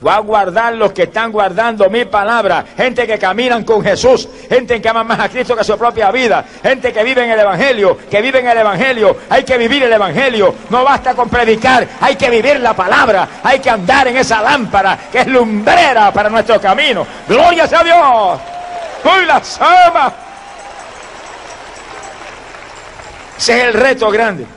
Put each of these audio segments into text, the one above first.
va a guardar los que están guardando mi palabra. Gente que caminan con Jesús, gente que ama más a Cristo que a su propia vida, gente que vive en el Evangelio, que vive en el Evangelio. Hay que vivir el Evangelio, no basta con predicar, hay que vivir la palabra, hay que andar en esa lámpara que es lumbrera para nuestro camino. ¡Gloria a Dios! ¡Uy, la sama! Ese es el reto grande.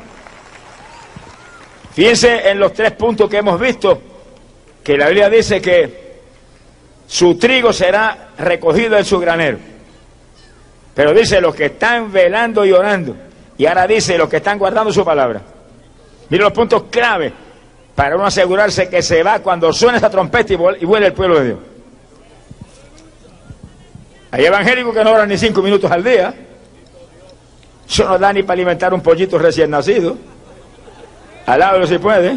Fíjense en los 3 puntos que hemos visto, que la Biblia dice que su trigo será recogido en su granero. Pero dice los que están velando y orando. Y ahora dice los que están guardando su palabra. Miren los puntos clave para uno asegurarse que se va cuando suene esa trompeta y vuele el pueblo de Dios. Hay evangélicos que no oran ni 5 minutos al día. Eso no da ni para alimentar un pollito recién nacido. Alábalo si puede.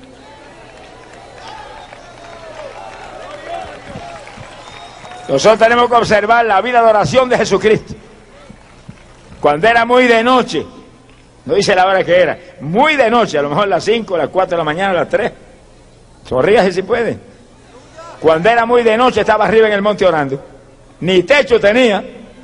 Nosotros tenemos que observar la vida de oración de Jesucristo. Cuando era muy de noche, no dice la hora que era, muy de noche, a lo mejor las 5, las 4 de la mañana, las 3. Sonríase si puede. Cuando era muy de noche estaba arriba en el monte orando. Ni techo tenía.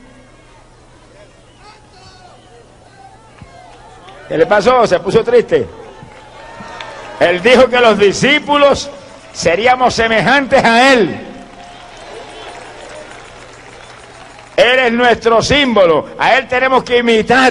¿Qué le pasó? Se puso triste. Él dijo que los discípulos seríamos semejantes a Él. Él es nuestro símbolo. A Él tenemos que imitar.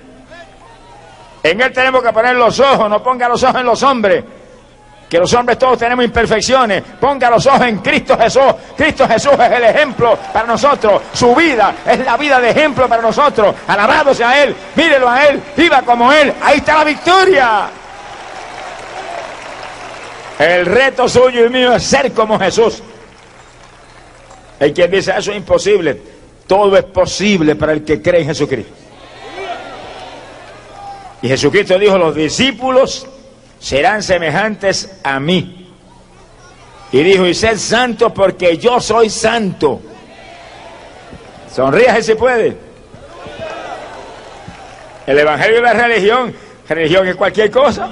En Él tenemos que poner los ojos. No ponga los ojos en los hombres, que los hombres todos tenemos imperfecciones. Ponga los ojos en Cristo Jesús. Cristo Jesús es el ejemplo para nosotros. Su vida es la vida de ejemplo para nosotros. Alabado sea Él. Mírelo a Él. Viva como Él. Ahí está la victoria. El reto suyo y mío es ser como Jesús. Hay quien dice, eso es imposible. Todo es posible para el que cree en Jesucristo. Y Jesucristo dijo, los discípulos serán semejantes a mí. Y dijo, y sed santos porque yo soy santo. Sonríase si puede. El Evangelio y la religión es cualquier cosa.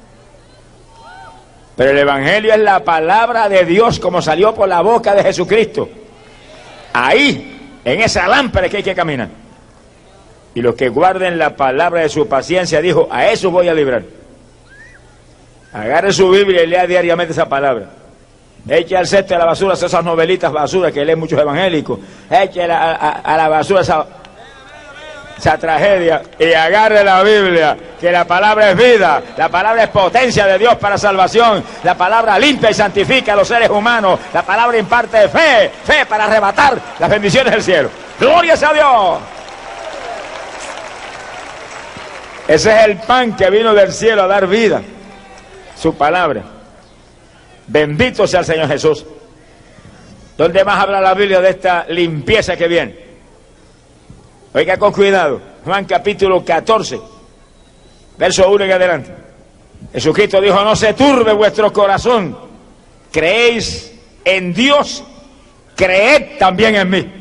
Pero el Evangelio es la palabra de Dios como salió por la boca de Jesucristo. Ahí, en esa lámpara que hay que caminar. Y los que guarden la palabra de su paciencia, dijo, a eso voy a librar. Agarre su Biblia y lea diariamente esa palabra. Eche al cesto de la basura esas novelitas basura que leen muchos evangélicos. Eche a la basura esa tragedia y agarre la Biblia, que la palabra es vida, la palabra es potencia de Dios para salvación, la palabra limpia y santifica a los seres humanos, la palabra imparte fe para arrebatar las bendiciones del cielo. ¡Gloria a Dios! Ese es el pan que vino del cielo a dar vida, su palabra. Bendito sea el Señor Jesús. ¿Dónde más habla la Biblia de esta limpieza que viene? Oiga con cuidado, Juan capítulo 14, verso 1 en adelante. Jesucristo dijo, no se turbe vuestro corazón, creéis en Dios, creed también en mí.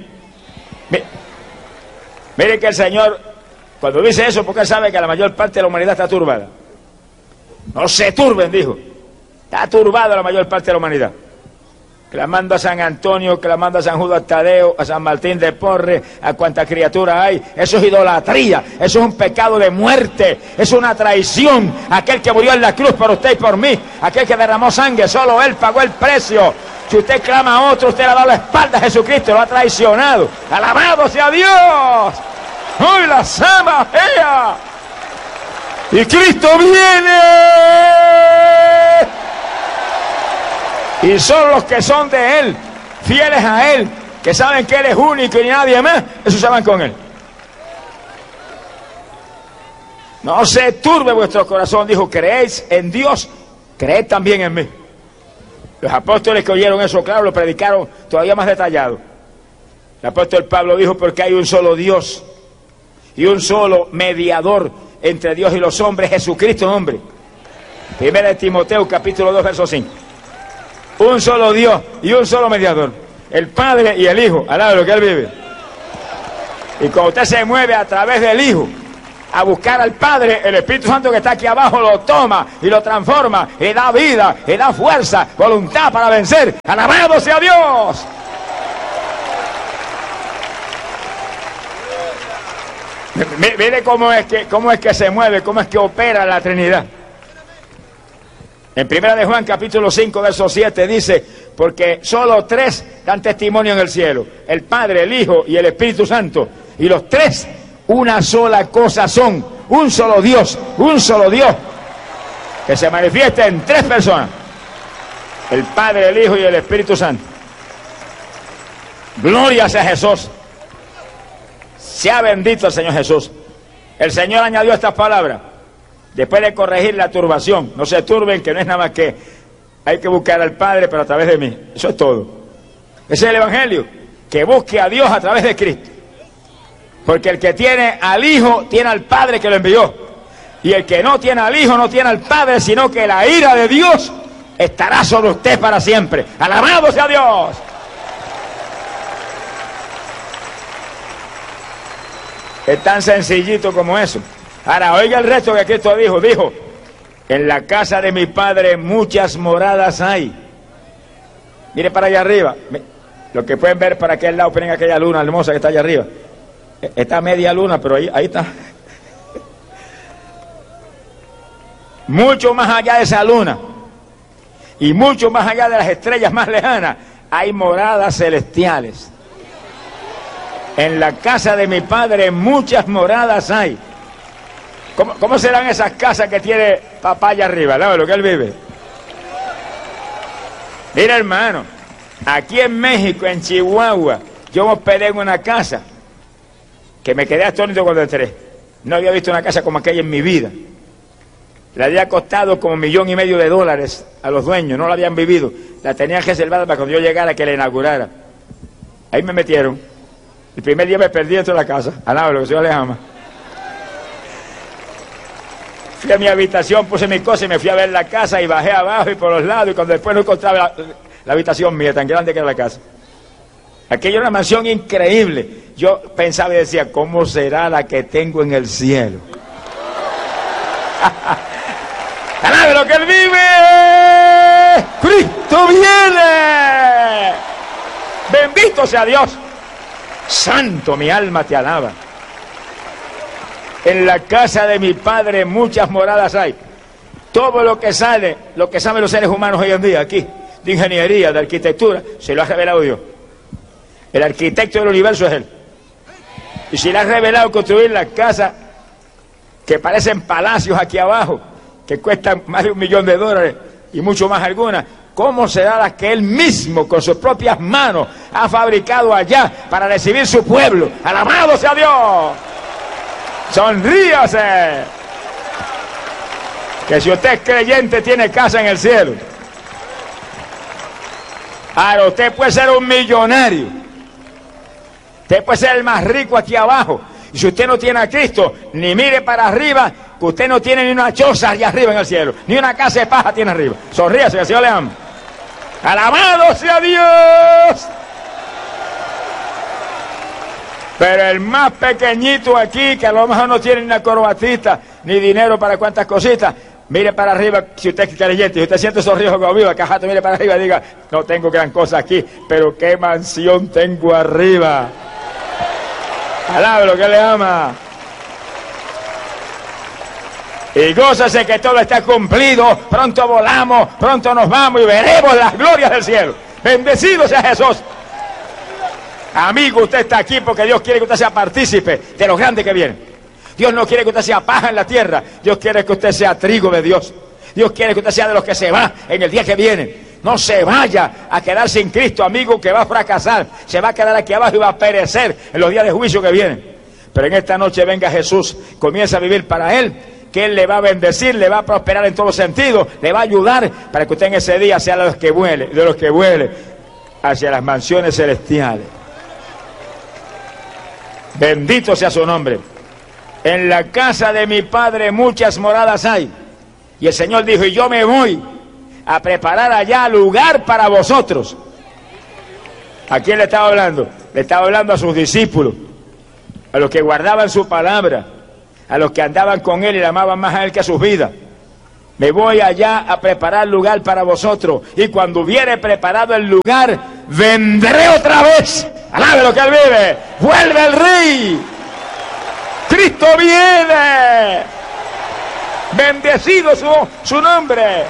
Mire que el Señor, cuando dice eso, porque sabe que la mayor parte de la humanidad está turbada. No se turben, dijo. Está turbada la mayor parte de la humanidad. Clamando a San Antonio, clamando a San Judas Tadeo, a San Martín de Porres, a cuanta criatura hay. Eso es idolatría, eso es un pecado de muerte, es una traición. Aquel que murió en la cruz por usted y por mí, aquel que derramó sangre, solo Él pagó el precio. Si usted clama a otro, usted le ha dado la espalda a Jesucristo, lo ha traicionado. ¡Alabado sea Dios! ¡Hoy la sama ella! ¡Y Cristo viene! Y son los que son de Él, fieles a Él, que saben que Él es único y nadie más, esos se van con Él. No se turbe vuestro corazón, dijo, creéis en Dios, creed también en mí. Los apóstoles que oyeron eso, claro, lo predicaron todavía más detallado. El apóstol Pablo dijo, porque hay un solo Dios y un solo mediador entre Dios y los hombres, Jesucristo hombre. Primera de Timoteo, capítulo 2, verso 5. Un solo Dios y un solo mediador, el Padre y el Hijo, al lado de lo que Él vive. Y cuando usted se mueve a través del Hijo, a buscar al Padre, el Espíritu Santo que está aquí abajo lo toma y lo transforma, y da vida, y da fuerza, voluntad para vencer. ¡Alabado sea Dios! Mire cómo es que se mueve, cómo es que opera la Trinidad. En 1 de Juan capítulo 5 verso 7 dice: porque solo tres dan testimonio en el cielo, el Padre, el Hijo y el Espíritu Santo, y los tres una sola cosa son, un solo Dios que se manifiesta en tres personas, el Padre, el Hijo y el Espíritu Santo. Gloria sea Jesús. Sea bendito el Señor Jesús. El Señor añadió estas palabras después de corregir la turbación: no se turben, que no es nada más que hay que buscar al Padre, pero a través de mí. Eso es todo. Ese es el Evangelio, que busque a Dios a través de Cristo. Porque el que tiene al Hijo tiene al Padre que lo envió, y el que no tiene al Hijo no tiene al Padre, sino que la ira de Dios estará sobre usted para siempre. ¡Alabado sea Dios! Es tan sencillito como eso. Ahora oiga el resto que Cristo dijo: en la casa de mi Padre muchas moradas hay. Mire para allá arriba, lo que pueden ver para aquel lado, ponen aquella luna hermosa que está allá arriba. Está media luna, pero ahí está. Mucho más allá de esa luna y mucho más allá de las estrellas más lejanas hay moradas celestiales. En la casa de mi Padre muchas moradas hay. ¿Cómo serán esas casas que tiene papá allá arriba, ¿no? Lo que él vive? Mira, hermano, aquí en México, en Chihuahua, yo me hospedé en una casa que me quedé atónito cuando entré. No había visto una casa como aquella en mi vida. Le había costado como $1,500,000 a los dueños, no la habían vivido. La tenían reservada para cuando yo llegara que la inaugurara. Ahí me metieron. El primer día me perdí dentro de la casa. Alaba lo que el Señor les ama. Fui a mi habitación, puse mis cosas y me fui a ver la casa y bajé abajo y por los lados, y cuando después no encontraba la habitación mía, tan grande que era la casa. Aquella era una mansión increíble. Yo pensaba y decía: ¿cómo será la que tengo en el cielo? ¡Alabe lo que Él vive! ¡Cristo viene! ¡Bendito sea Dios! Santo, mi alma te alaba. En la casa de mi Padre muchas moradas hay. Todo lo que sale, lo que saben los seres humanos hoy en día aquí, de ingeniería, de arquitectura, se lo ha revelado Dios. El arquitecto del universo es Él. Y si le ha revelado construir las casas que parecen palacios aquí abajo, que cuestan más de $1,000,000 y mucho más algunas, ¿cómo será la que Él mismo con sus propias manos ha fabricado allá para recibir su pueblo? ¡Alabado sea Dios! ¡Sonríase! Que si usted es creyente tiene casa en el cielo. Ahora usted puede ser un millonario, usted puede ser el más rico aquí abajo, y si usted no tiene a Cristo, ni mire para arriba, que usted no tiene ni una choza allá arriba en el cielo, ni una casa de paja tiene arriba. Sonríase, que el Señor le ama. ¡Alabado sea Dios! Pero el más pequeñito aquí, que a lo mejor no tiene ni una corbatita, ni dinero para cuantas cositas, mire para arriba, si usted es creyente, si usted siente esos ríos como viva, cajato, mire para arriba y diga: no tengo gran cosa aquí, pero qué mansión tengo arriba. Alabe lo que le ama. Y gózase que todo está cumplido. Pronto volamos, pronto nos vamos y veremos las glorias del cielo. Bendecido sea Jesús. Amigo, usted está aquí porque Dios quiere que usted sea partícipe de lo grande que viene. Dios no quiere que usted sea paja en la tierra. Dios quiere que usted sea trigo de Dios. Dios quiere que usted sea de los que se va en el día que viene. No se vaya a quedar sin Cristo, amigo, que va a fracasar. Se va a quedar aquí abajo y va a perecer en los días de juicio que vienen. Pero en esta noche venga Jesús, comienza a vivir para Él, que Él le va a bendecir, le va a prosperar en todos sentidos, le va a ayudar para que usted en ese día sea de los que vuele hacia las mansiones celestiales. Bendito sea su nombre. En la casa de mi Padre muchas moradas hay. Y el Señor dijo: y yo me voy a preparar allá lugar para vosotros. ¿A quién le estaba hablando? Le estaba hablando a sus discípulos, a los que guardaban su palabra, a los que andaban con él y le amaban más a él que a sus vidas. Me voy allá a preparar lugar para vosotros, y cuando hubiere preparado el lugar, vendré otra vez. Alabe lo que él vive. Vuelve el Rey. Cristo viene. Bendecido su nombre.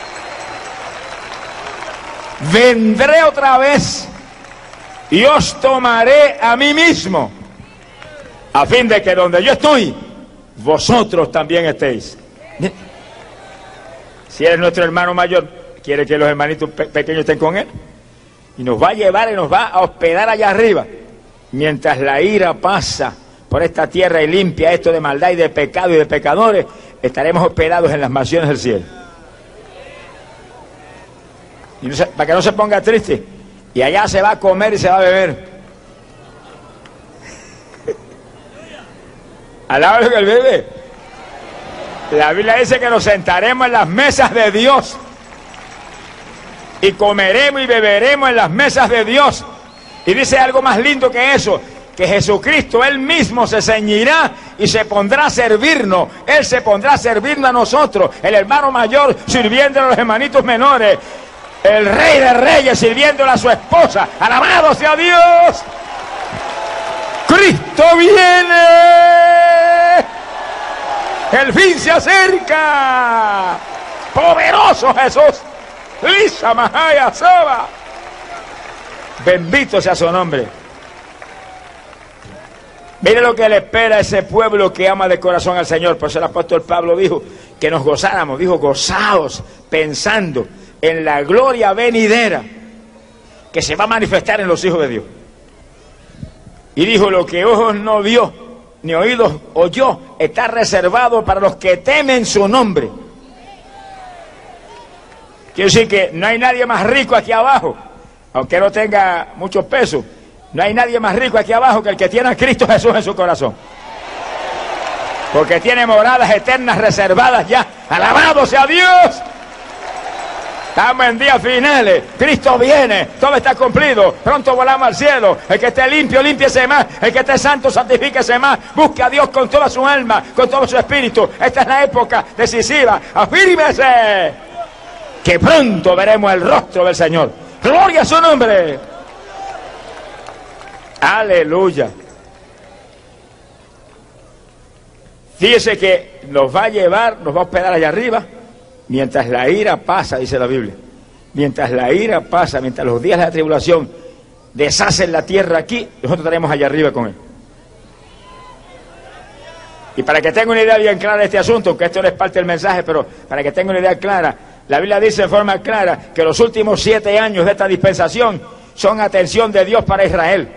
Vendré otra vez y os tomaré a mí mismo, a fin de que donde yo estoy, vosotros también estéis. Si eres nuestro hermano mayor, quiere que los hermanitos pequeños estén con él, y nos va a llevar y nos va a hospedar allá arriba, mientras la ira pasa por esta tierra y limpia esto de maldad y de pecado y de pecadores. Estaremos hospedados en las mansiones del cielo. Y no para que no se ponga triste, y allá se va a comer y se va a beber. Alaba lo que él bebe. La Biblia dice que nos sentaremos en las mesas de Dios, y comeremos y beberemos en las mesas de Dios. Y dice algo más lindo que eso, que Jesucristo él mismo se ceñirá y se pondrá a servirnos. Él se pondrá a servirnos a nosotros, el hermano mayor sirviendo a los hermanitos menores, el Rey de Reyes sirviéndole a su esposa. Alabado sea Dios. Cristo viene. El fin se acerca. Poderoso Jesús. Lisa Mahaya Saba. Bendito sea su nombre. Mire lo que le espera a ese pueblo que ama de corazón al Señor. Por eso el apóstol Pablo dijo que nos gozáramos. Dijo, gozaos, pensando en la gloria venidera que se va a manifestar en los hijos de Dios. Y dijo, lo que ojos no vio, ni oídos oyó, está reservado para los que temen su nombre. Quiero decir que no hay nadie más rico aquí abajo, aunque no tenga muchos pesos. No hay nadie más rico aquí abajo que el que tiene a Cristo Jesús en su corazón, porque tiene moradas eternas reservadas ya. Alabado sea Dios. Estamos en días finales. Cristo viene. Todo está cumplido. Pronto volamos al cielo. El que esté limpio, límpiese más. El que esté santo, santifíquese más. Busque a Dios con toda su alma, con todo su espíritu. Esta es la época decisiva. Afírmese, que pronto veremos el rostro del Señor. Gloria a su nombre. Aleluya. Fíjese que nos va a llevar, nos va a hospedar allá arriba. Mientras la ira pasa, dice la Biblia, mientras la ira pasa, mientras los días de la tribulación deshacen la tierra aquí, nosotros estaremos allá arriba con él. Y para que tenga una idea bien clara de este asunto, que esto no es parte del mensaje, pero para que tenga una idea clara, la Biblia dice de forma clara que los últimos 7 años de esta dispensación son atención de Dios para Israel.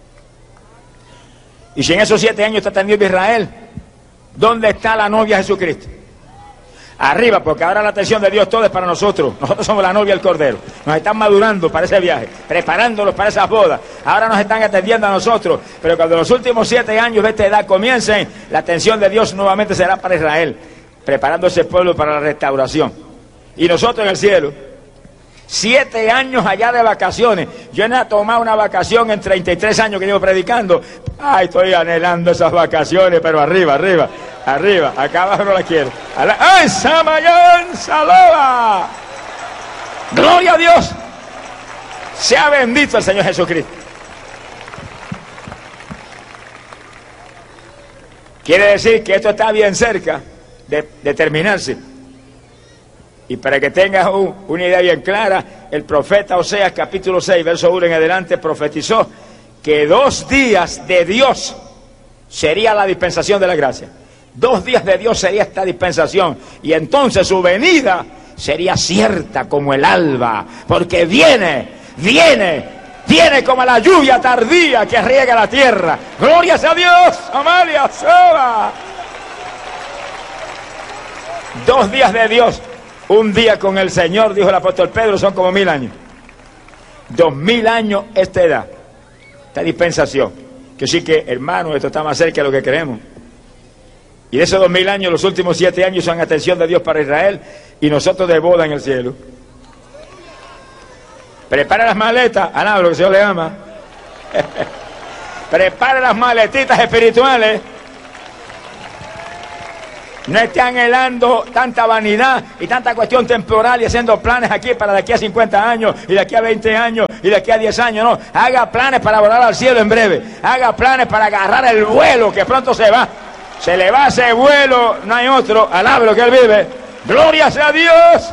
Y si en esos 7 años está atendiendo Israel, ¿dónde está la novia Jesucristo? Arriba, porque ahora la atención de Dios todo es para nosotros. Nosotros somos la novia del Cordero. Nos están madurando para ese viaje, preparándonos para esas bodas. Ahora nos están atendiendo a nosotros, pero cuando los últimos 7 años de esta edad comiencen, la atención de Dios nuevamente será para Israel, preparando ese pueblo para la restauración. Y nosotros en el cielo, 7 años allá de vacaciones. Yo no he tomado una vacación en 33 años que llevo predicando. Ay, estoy anhelando esas vacaciones, pero arriba, arriba, arriba. Acá abajo no la quiero. ¡Ay, Samayán, Saloba! ¡Gloria a Dios! Sea bendito el Señor Jesucristo. Quiere decir que esto está bien cerca de terminarse. Y para que tengas una idea bien clara, el profeta Oseas, capítulo 6, verso 1 en adelante, profetizó que 2 días de Dios sería la dispensación de la gracia. 2 días de Dios sería esta dispensación. Y entonces su venida sería cierta como el alba, porque viene como la lluvia tardía que riega la tierra. ¡Gloria a Dios! ¡Amalia Soba! 2 días de Dios. Un día con el Señor, dijo el apóstol Pedro, son como 1000 años. 2000 años esta edad, esta dispensación. Que sí que, hermano, esto está más cerca de lo que creemos. Y de esos 2000 años, los últimos 7 años son atención de Dios para Israel y nosotros de boda en el cielo. Prepara las maletas, alaba lo que el Señor le ama. Prepara las maletitas espirituales. No esté anhelando tanta vanidad y tanta cuestión temporal y haciendo planes aquí para de aquí a 50 años y de aquí a 20 años y de aquí a 10 años. No, haga planes para volar al cielo en breve. Haga planes para agarrar el vuelo que pronto se va. Se le va ese vuelo, no hay otro. Alabe lo que Él vive. Gloria sea a Dios.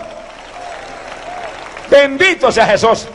Bendito sea Jesús.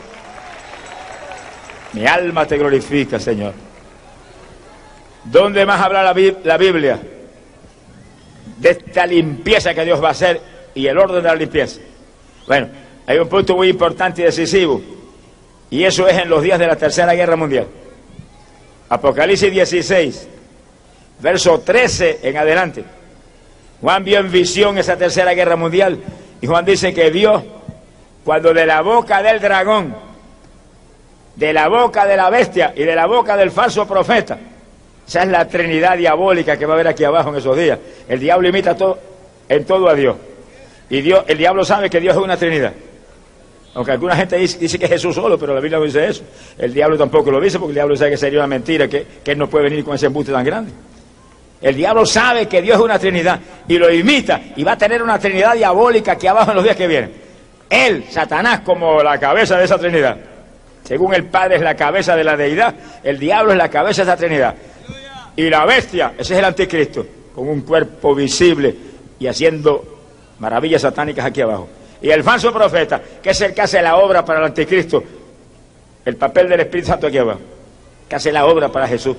Mi alma te glorifica, Señor. ¿Dónde más habla la Biblia de esta limpieza que Dios va a hacer y el orden de la limpieza? Bueno, hay un punto muy importante y decisivo, y eso es en los días de la Tercera Guerra Mundial. Apocalipsis 16, verso 13 en adelante. Juan vio en visión esa Tercera Guerra Mundial, y Juan dice que vio cuando de la boca del dragón, de la boca de la bestia y de la boca del falso profeta, esa es la trinidad diabólica que va a haber aquí abajo en esos días. El diablo imita en todo a Dios. Y el diablo sabe que Dios es una trinidad. Aunque alguna gente dice que es Jesús solo, pero la Biblia no dice eso. El diablo tampoco lo dice, porque el diablo sabe que sería una mentira, que él no puede venir con ese embuste tan grande. El diablo sabe que Dios es una trinidad y lo imita, y va a tener una trinidad diabólica aquí abajo en los días que vienen. Él, Satanás, como la cabeza de esa trinidad. Según el Padre es la cabeza de la deidad, el diablo es la cabeza de esa trinidad. Y la bestia, ese es el anticristo, con un cuerpo visible y haciendo maravillas satánicas aquí abajo. Y el falso profeta, que es el que hace la obra para el anticristo, el papel del Espíritu Santo aquí abajo, que hace la obra para Jesús.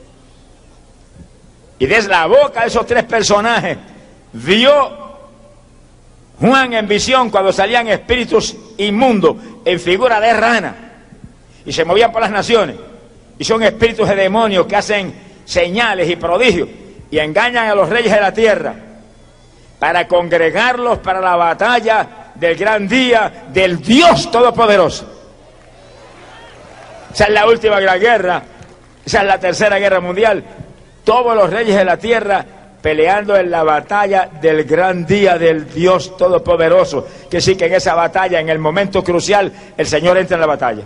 Y desde la boca de esos tres personajes vio Juan en visión cuando salían espíritus inmundos en figura de rana y se movían por las naciones, y son espíritus de demonios que hacen señales y prodigios y engañan a los reyes de la tierra para congregarlos para la batalla del gran día del Dios Todopoderoso. Esa es la última gran guerra, esa es la Tercera Guerra Mundial. Todos los reyes de la tierra peleando en la batalla del gran día del Dios Todopoderoso. Que sí, que en esa batalla, en el momento crucial, el Señor entra en la batalla.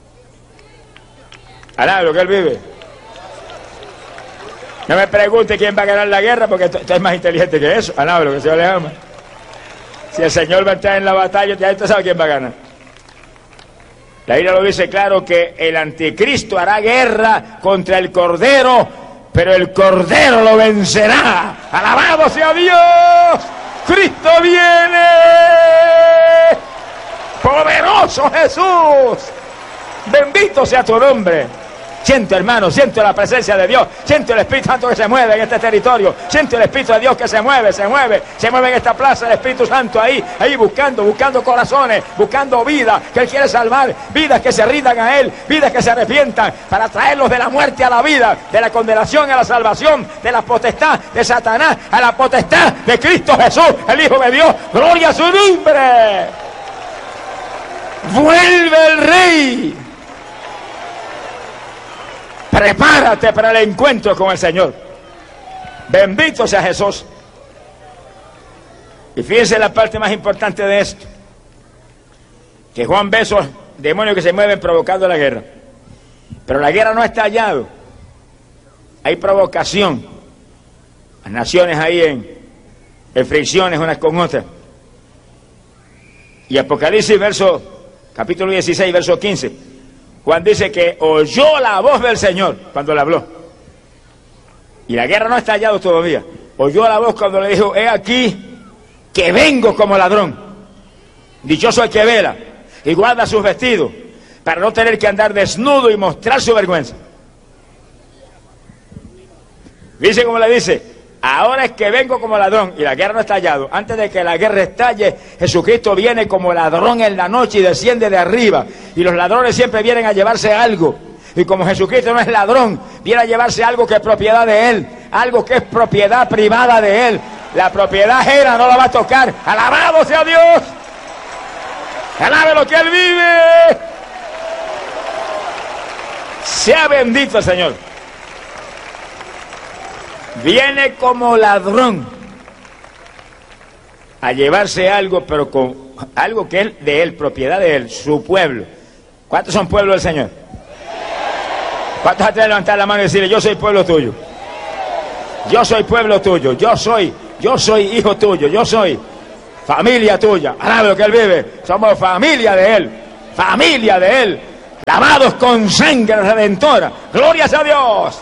Alá, lo que Él vive. No me pregunte quién va a ganar la guerra, porque usted es más inteligente que eso. Alá, lo que el Señor le ama. Si el Señor va a entrar en la batalla, ya usted sabe quién va a ganar. La Biblia lo dice claro, que el anticristo hará guerra contra el Cordero, pero el Cordero lo vencerá. ¡Alabado sea Dios! ¡Cristo viene! ¡Poderoso Jesús! ¡Bendito sea tu nombre! Siento, hermano, siento la presencia de Dios, siento el Espíritu Santo que se mueve en este territorio, siento el Espíritu de Dios que se mueve en esta plaza, el Espíritu Santo ahí buscando corazones, buscando vidas que Él quiere salvar, vidas que se rindan a Él, vidas que se arrepientan, para traerlos de la muerte a la vida, de la condenación a la salvación, de la potestad de Satanás a la potestad de Cristo Jesús, el Hijo de Dios. ¡Gloria a su nombre! ¡Vuelve el Rey! Prepárate para el encuentro con el Señor. Bendito sea Jesús. Y fíjense la parte más importante de esto, que Juan ve esos demonios que se mueven provocando la guerra. Pero la guerra no ha estallado. Hay provocación. Las naciones ahí en fricciones unas con otras. Y Apocalipsis capítulo 16, verso 15. Juan dice que oyó la voz del Señor cuando le habló. Y la guerra no ha estallado todavía. Oyó la voz cuando le dijo: he aquí que vengo como ladrón. Dichoso el que vela y guarda sus vestidos, para no tener que andar desnudo y mostrar su vergüenza. Dice como le dice: ahora es que vengo como ladrón. Y la guerra no ha estallado. Antes de que la guerra estalle, Jesucristo viene como ladrón en la noche y desciende de arriba. Y los ladrones siempre vienen a llevarse algo. Y como Jesucristo no es ladrón, viene a llevarse algo que es propiedad de Él, algo que es propiedad privada de Él. La propiedad ajena no la va a tocar. ¡Alabado sea Dios! ¡Alabe lo que Él vive! Sea bendito el Señor. Viene como ladrón a llevarse algo, pero con algo que es de Él, propiedad de Él, su pueblo. ¿Cuántos son pueblo del Señor? ¿Cuántos atreven a levantar la mano y decirle: yo soy pueblo tuyo? Yo soy pueblo tuyo, yo soy Yo soy hijo tuyo, yo soy familia tuya. Alaba lo que Él vive. Somos familia de Él. Familia de Él. Lavados con sangre redentora. Glorias a Dios.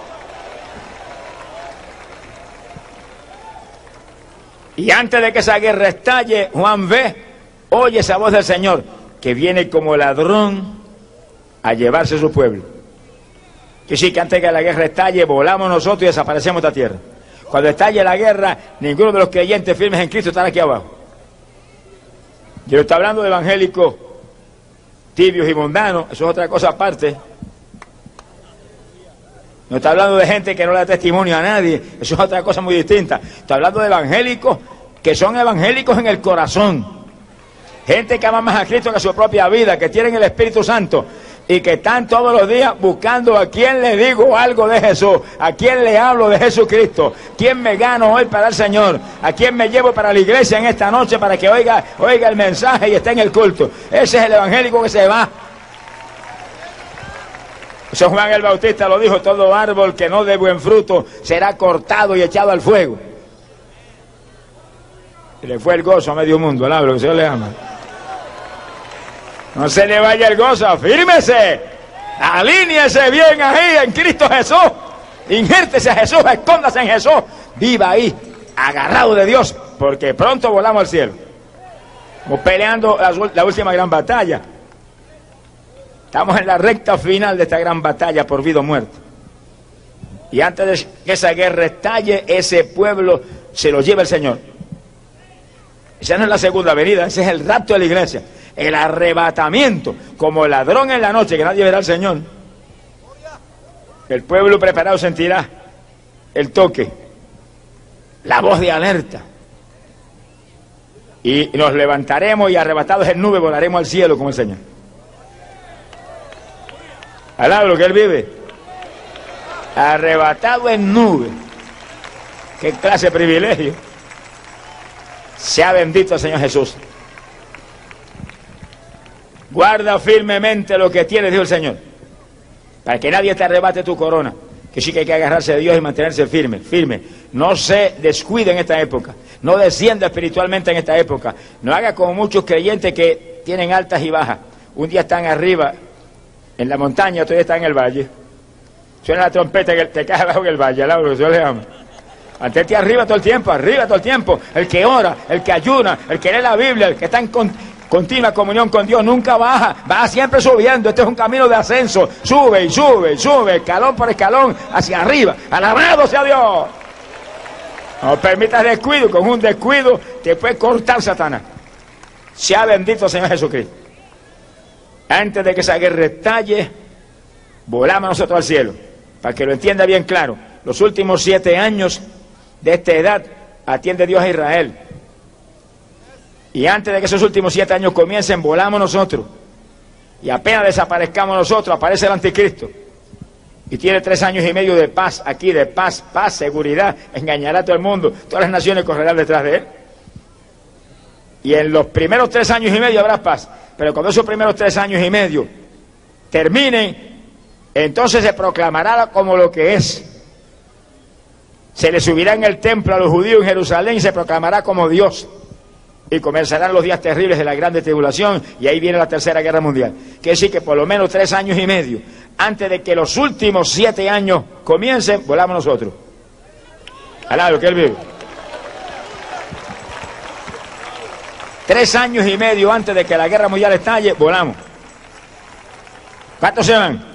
Y antes de que esa guerra estalle, Juan oye esa voz del Señor, que viene como ladrón a llevarse su pueblo. Que sí, que antes de que la guerra estalle, volamos nosotros y desaparecemos de esta tierra. Cuando estalle la guerra, ninguno de los creyentes firmes en Cristo estará aquí abajo. Yo estoy hablando de evangélicos tibios y mundanos, eso es otra cosa aparte. No está hablando de gente que no le da testimonio a nadie, eso es otra cosa muy distinta. Está hablando de evangélicos que son evangélicos en el corazón. Gente que ama más a Cristo que a su propia vida, que tienen el Espíritu Santo y que están todos los días buscando a quién le digo algo de Jesús, a quién le hablo de Jesucristo, quién me gano hoy para el Señor, a quién me llevo para la iglesia en esta noche para que oiga el mensaje y esté en el culto. Ese es el evangélico que se va. Eso Juan el Bautista lo dijo: todo árbol que no dé buen fruto será cortado y echado al fuego. Y le fue el gozo a medio mundo, alaba lo que el Señor le ama. No se le vaya el gozo, afírmese, alíñese bien ahí en Cristo Jesús, injértese a Jesús, escóndase en Jesús, viva ahí, agarrado de Dios, porque pronto volamos al cielo. Estamos peleando la última gran batalla. Estamos en la recta final de esta gran batalla por vida o muerte. Y antes de que esa guerra estalle, ese pueblo se lo lleva el Señor. Esa no es la segunda venida, ese es el rapto de la iglesia. El arrebatamiento, como ladrón en la noche, que nadie verá al Señor. El pueblo preparado sentirá el toque, la voz de alerta. Y nos levantaremos y arrebatados en nube volaremos al cielo como el Señor. Alaba lo que Él vive. Arrebatado en nube. Qué clase de privilegio. Sea bendito el Señor Jesús. Guarda firmemente lo que tienes, dijo el Señor, para que nadie te arrebate tu corona. Que sí que hay que agarrarse de Dios y mantenerse firme, firme. No se descuide en esta época, no descienda espiritualmente en esta época. No haga como muchos creyentes que tienen altas y bajas. Un día están arriba en la montaña, otro día están en el valle. Suena la trompeta que te cae abajo en el valle, alaba lo que Dios le ama. Mantente arriba todo el tiempo, arriba todo el tiempo. El que ora, el que ayuna, el que lee la Biblia, el que está en continua comunión con Dios, nunca baja, va siempre subiendo. Este es un camino de ascenso, sube y sube y sube, escalón por escalón, hacia arriba. Alabado sea Dios. No permitas descuido, con un descuido te puede cortar Satanás. Sea bendito el Señor Jesucristo. Antes de que esa guerra estalle, volamos nosotros al cielo, para que lo entienda bien claro. Los últimos 7 años de esta edad atiende Dios a Israel. Y antes de que esos últimos 7 años comiencen, volamos nosotros. Y apenas desaparezcamos nosotros, aparece el anticristo. Y tiene 3 años y medio de paz aquí, de paz, seguridad. Engañará a todo el mundo. Todas las naciones correrán detrás de él. Y en los primeros 3 años y medio habrá paz. Pero cuando esos primeros 3 años y medio terminen, entonces se proclamará como lo que es. Se le subirá en el templo a los judíos en Jerusalén y se proclamará como Dios. Y comenzarán los días terribles de la grande tribulación, y ahí viene la tercera guerra mundial. Quiere decir que por lo menos 3 años y medio, antes de que los últimos 7 años comiencen, volamos nosotros. Alá, lo que Él vive. 3 años y medio antes de que la guerra mundial estalle, volamos. ¿Cuántos se van?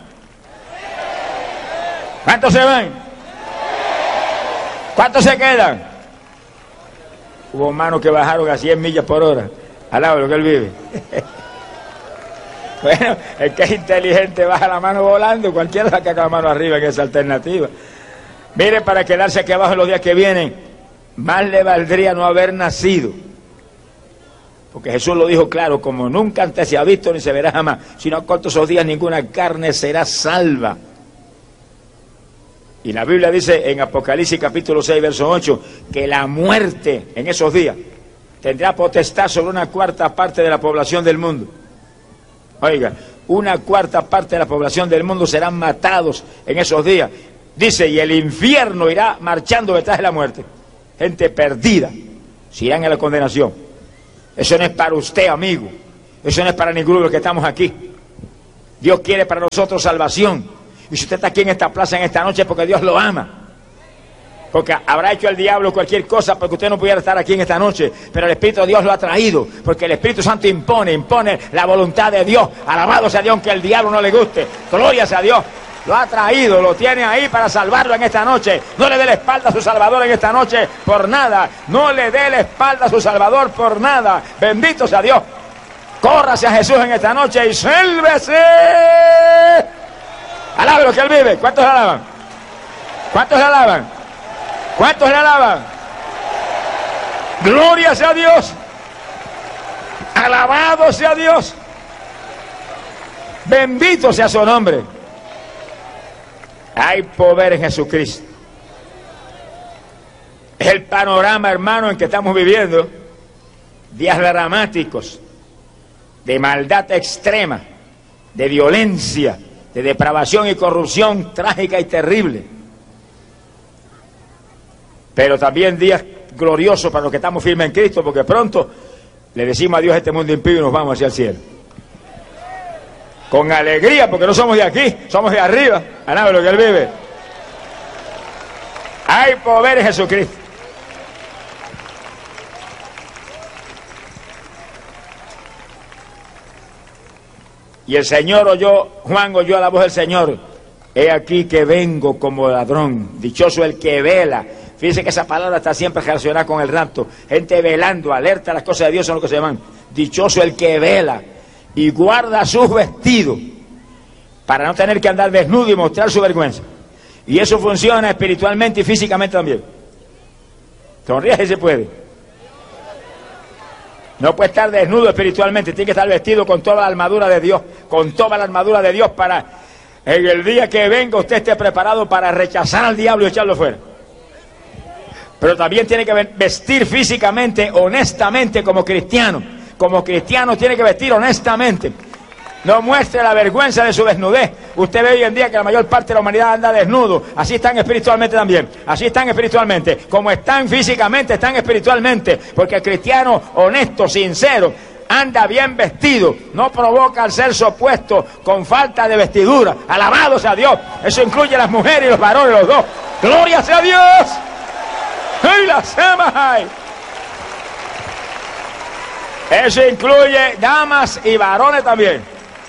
¿Cuántos se van? ¿Cuántos se quedan? Hubo manos que bajaron a 100 millas por hora. Alaba lo que Él vive. Bueno, el que es inteligente baja la mano volando, cualquiera saca la mano arriba en esa alternativa. Mire, para quedarse aquí abajo en los días que vienen, más le valdría no haber nacido. Porque Jesús lo dijo claro: como nunca antes se ha visto ni se verá jamás, sino cortos esos días ninguna carne será salva. Y la Biblia dice en Apocalipsis capítulo 6, verso 8, que la muerte en esos días tendrá potestad sobre una cuarta parte de la población del mundo. Oiga, una cuarta parte de la población del mundo serán matados en esos días. Dice, y el infierno irá marchando detrás de la muerte. gente perdida, se irán a la condenación. Eso no es para usted, amigo. Eso no es para ninguno de los que estamos aquí. Dios quiere para nosotros salvación. Y si usted está aquí en esta plaza en esta noche es porque Dios lo ama. Porque habrá hecho el diablo cualquier cosa porque usted no pudiera estar aquí en esta noche. Pero el Espíritu de Dios lo ha traído. Porque el Espíritu Santo impone la voluntad de Dios. Alabado sea Dios, aunque el diablo no le guste. Gloria sea Dios. Lo ha traído, lo tiene ahí para salvarlo en esta noche. No le dé la espalda a su Salvador en esta noche por nada. No le dé la espalda a su Salvador por nada. Bendito sea Dios. Córrase a Jesús en esta noche y sálvese. Alabe lo que Él vive. ¿Cuántos le alaban? ¿Cuántos le alaban? ¿Cuántos le alaban? Gloria sea Dios. Alabado sea Dios. Bendito sea su nombre. Hay poder en Jesucristo. Es el panorama, hermano, en que estamos viviendo. Días dramáticos, de maldad extrema, de violencia, de depravación y corrupción trágica y terrible. Pero también días gloriosos para los que estamos firmes en Cristo, porque pronto le decimos adiós a este mundo impío y nos vamos hacia el cielo. Con alegría, porque no somos de aquí, somos de arriba. Alabe lo que Él vive. Hay poder en Jesucristo. Y el Señor Juan oyó la voz del Señor. He aquí que vengo como ladrón. Dichoso el que vela. Fíjense que esa palabra está siempre relacionada con el rapto. Gente velando, alerta a las cosas de Dios son lo que se llaman. Dichoso el que vela y guarda sus vestidos para no tener que andar desnudo y mostrar su vergüenza. Y eso funciona espiritualmente y físicamente también. Sonríe si se puede. No puede estar desnudo espiritualmente, tiene que estar vestido con toda la armadura de Dios, con toda la armadura de Dios para en el día que venga usted esté preparado para rechazar al diablo y echarlo fuera. Pero también tiene que vestir físicamente, honestamente como cristiano. Como cristiano tiene que vestir honestamente. No muestre la vergüenza de su desnudez. Usted ve hoy en día que la mayor parte de la humanidad anda desnudo. Así están espiritualmente también. Así están espiritualmente. Como están físicamente, están espiritualmente. Porque el cristiano honesto, sincero, anda bien vestido. No provoca al ser opuesto con falta de vestidura. Alabado sea Dios. Eso incluye a las mujeres y los varones, los dos. ¡Gloria sea Dios! ¡Ay, las amas hay! Eso incluye damas y varones también.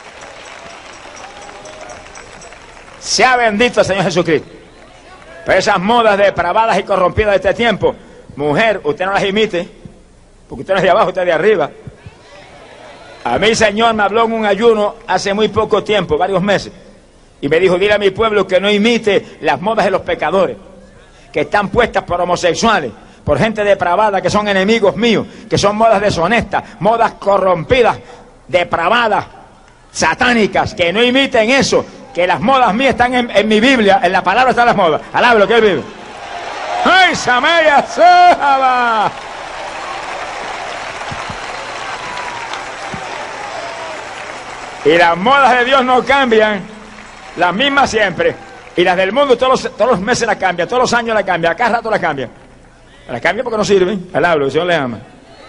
Sea bendito el Señor Jesucristo. Pero esas modas depravadas y corrompidas de este tiempo, mujer, usted no las imite, porque usted no es de abajo, usted es de arriba. A mí el Señor me habló en un ayuno hace muy poco tiempo, varios meses, y me dijo, dile a mi pueblo que no imite las modas de los pecadores, que están puestas por homosexuales, por gente depravada, que son enemigos míos, que son modas deshonestas, modas corrompidas, depravadas, satánicas, que no imiten eso, que las modas mías están en mi Biblia, en la palabra están las modas. Alabe lo que Él vive. ¡Ay, Samaya Saba! Y las modas de Dios no cambian, las mismas siempre. Y las del mundo todos los meses las cambian, todos los años las cambian, a cada rato las cambian. Las cambian porque no sirven. Alabe, el Señor le ama.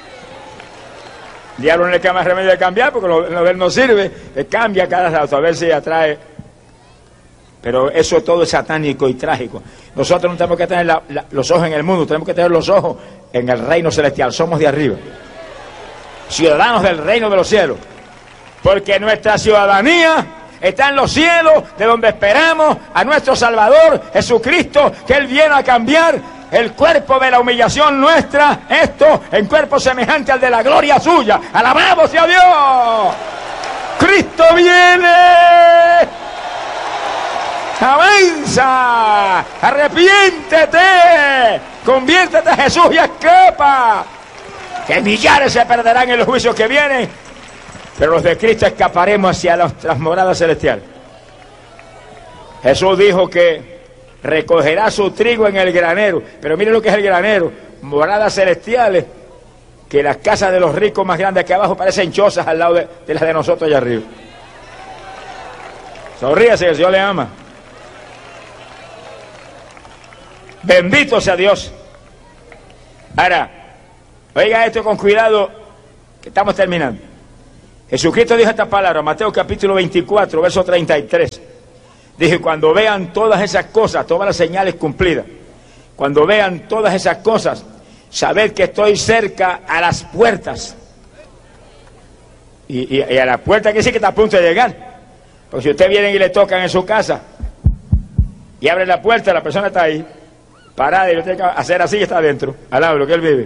El diablo no le queda más remedio de cambiar porque lo de él no sirve. Le cambia cada rato a ver si atrae. Pero eso todo es satánico y trágico. Nosotros no tenemos que tener los ojos en el mundo, tenemos que tener los ojos en el reino celestial. Somos de arriba, ciudadanos del reino de los cielos, porque nuestra ciudadanía está en los cielos, de donde esperamos a nuestro Salvador Jesucristo, que Él viene a cambiar el cuerpo de la humillación nuestra, esto en cuerpo semejante al de la gloria suya. ¡Alabado sea Dios! ¡Cristo viene! ¡Avanza! ¡Arrepiéntete! ¡Conviértete a Jesús y escapa! Que millares se perderán en los juicios que vienen, pero los de Cristo escaparemos hacia nuestras moradas celestiales. Jesús dijo que recogerá su trigo en el granero, pero mire lo que es el granero, moradas celestiales, que las casas de los ricos más grandes que abajo parecen chozas al lado de las de nosotros allá arriba. Sonríase, que el Señor le ama. Bendito sea Dios. Ahora, oiga esto con cuidado, que estamos terminando. Jesucristo dijo esta palabra, Mateo capítulo 24, verso 33. Dije, cuando vean todas esas cosas, todas las señales cumplidas, cuando vean todas esas cosas, sabed que estoy cerca a las puertas. Y a la puerta quiere decir que está a punto de llegar. Porque si usted viene y le tocan en su casa y abre la puerta, la persona está ahí, parada, y lo tiene que hacer así y está adentro, al lado de lo que él vive.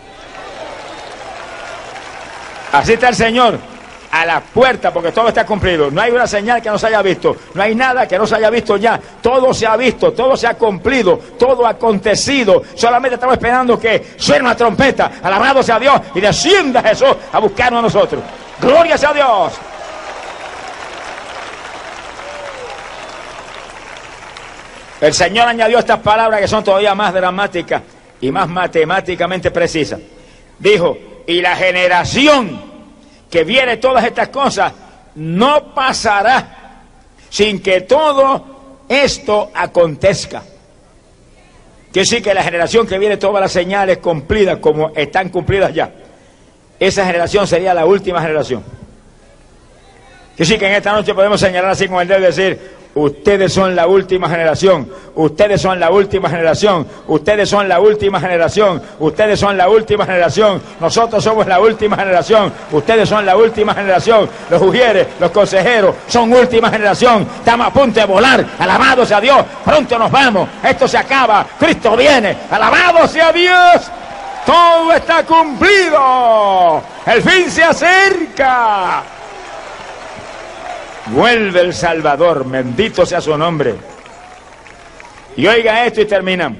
Así está el Señor, a la puerta, porque todo está cumplido. No hay una señal que no se haya visto, no hay nada que no se haya visto ya. Todo se ha visto, todo se ha cumplido, todo ha acontecido. Solamente estamos esperando que suene una trompeta, alabado sea Dios, y descienda Jesús a buscarnos a nosotros. ¡Gloria sea a Dios! El Señor añadió estas palabras que son todavía más dramáticas y más matemáticamente precisas. Dijo, y la generación que viere todas estas cosas no pasará sin que todo esto acontezca. Quiere decir que la generación que viene todas las señales cumplidas como están cumplidas ya, esa generación sería la última generación. Quiere decir que en esta noche podemos señalar así con el dedo y decir, ustedes son la última generación, ustedes son la última generación, ustedes son la última generación, ustedes son la última generación, nosotros somos la última generación, ustedes son la última generación, los ujieres, los consejeros son última generación, estamos a punto de volar, alabado sea Dios, pronto nos vamos, esto se acaba, Cristo viene, alabado sea Dios, todo está cumplido, el fin se acerca. Vuelve el Salvador, bendito sea su nombre. Y oiga esto y terminamos.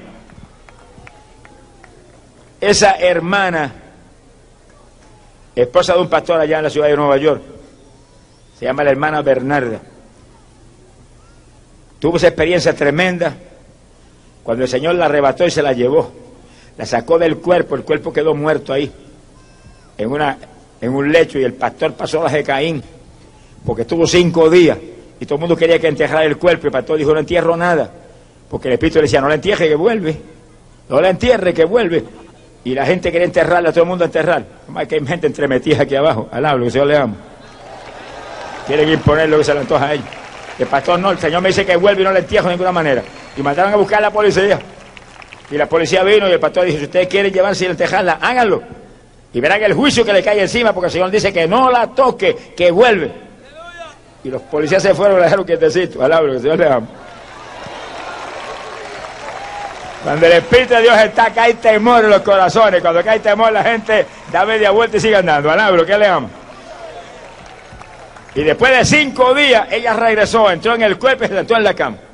Esa hermana, esposa de un pastor allá en la ciudad de Nueva York, se llama la hermana Bernarda. Tuvo esa experiencia tremenda cuando el Señor la arrebató y se la llevó. La sacó del cuerpo, el cuerpo quedó muerto ahí, en un lecho, y el pastor pasó las de Caín. Porque estuvo 5 días y todo el mundo quería que enterrara el cuerpo. Y el pastor dijo, no entierro nada. Porque el Espíritu le decía, no la entierre que vuelve. No la entierre que vuelve. Y la gente quería enterrarla, todo el mundo a enterrar. Más que hay gente entremetida aquí abajo. Alabado, que el Señor le ama. Quieren imponer lo que se le antoja a ellos. El pastor no, el Señor me dice que vuelve y no la entierro de ninguna manera. Y mandaron a buscar a la policía. Y la policía vino y el pastor dijo, si ustedes quieren llevarse y enterrarla, háganlo. Y verán el juicio que le cae encima, porque el Señor dice que no la toque, que vuelve. Y los policías se fueron y la dejaron quietecito. Alabado, que el Señor le ama. Cuando el Espíritu de Dios está, acá hay temor en los corazones. Cuando acá hay temor, la gente da media vuelta y sigue andando. Alabado, que le ama. Y después de 5 días, ella regresó, entró en el cuerpo y se sentó en la cama.